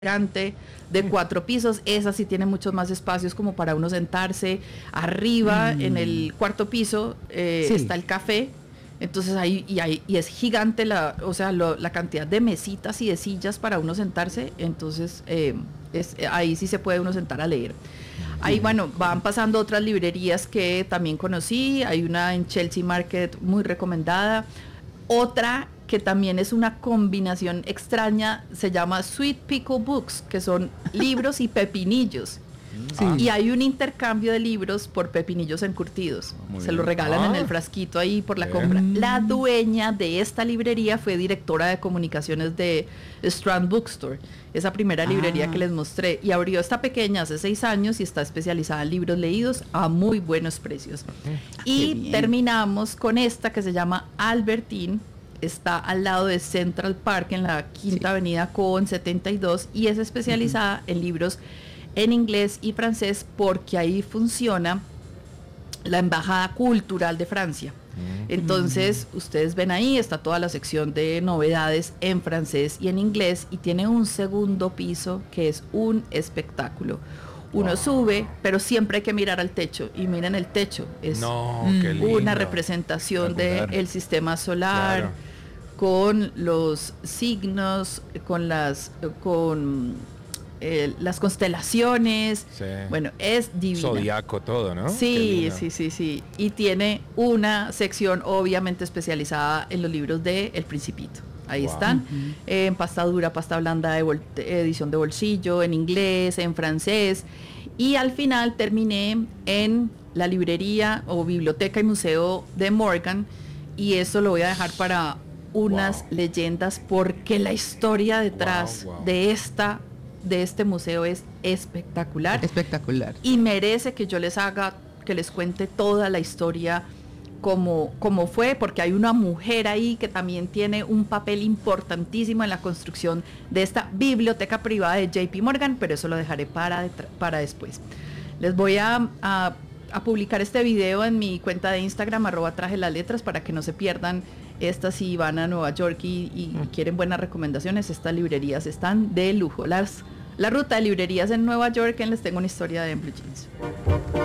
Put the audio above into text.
gigante de 4 pisos. Esa sí tiene muchos más espacios como para uno sentarse. Arriba, en el cuarto piso, Sí. está el café. Entonces y es gigante la cantidad de mesitas y de sillas para uno sentarse. Entonces ahí sí se puede uno sentar a leer. Ahí, bueno, van pasando otras librerías que también conocí. Hay una en Chelsea Market muy recomendada. Otra que también es una combinación extraña, se llama Sweet Pickle Books, que son libros y pepinillos. Sí. Y hay un intercambio de libros por pepinillos encurtidos. Muy Se bien. lo regalan en el frasquito ahí por la Bien. compra. La dueña de esta librería fue directora de comunicaciones de Strand Bookstore, esa primera librería que les mostré. Y abrió esta pequeña hace 6 años y está especializada en libros leídos a muy buenos precios. Qué Y bien. terminamos con esta que se llama Albertine. Está al lado de Central Park en la Quinta Avenida con 72 y es especializada en libros en inglés y francés porque ahí funciona la Embajada Cultural de Francia. Entonces, ustedes ven ahí, está toda la sección de novedades en francés y en inglés y tiene un segundo piso que es un espectáculo. Uno sube, pero siempre hay que mirar al techo y miren el techo, es No, qué lindo. una representación Espectacular. del sistema solar, Claro. con los signos, con las constelaciones. Sí. Bueno, es divina. Zodiaco todo, ¿no? Qué Sí, lindo. sí. Y tiene una sección obviamente especializada en los libros de El Principito. Ahí Wow. están, en pasta dura, pasta blanda, edición de bolsillo, en inglés, en francés. Y al final terminé en la librería o biblioteca y museo de Morgan. Y eso lo voy a dejar para unas Wow. leyendas porque la historia detrás Wow. de este museo es espectacular Espectacular. y merece que yo que les cuente toda la historia como fue, porque hay una mujer ahí que también tiene un papel importantísimo en la construcción de esta biblioteca privada de JP Morgan, pero eso lo dejaré para después. Les voy a publicar este video en mi cuenta de Instagram, @trajelasletras, para que no se pierdan estas si van a Nueva York y quieren buenas recomendaciones. Estas librerías están de lujo. La ruta de librerías en Nueva York, les tengo una historia de Blue Jeans.